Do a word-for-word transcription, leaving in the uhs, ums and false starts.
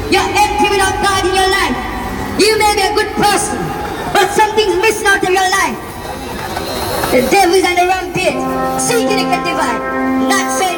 You're empty without God in your life. You may be a good person, but something's missing out of your life. The devil is on the rampage, seeking to get divine. Not saying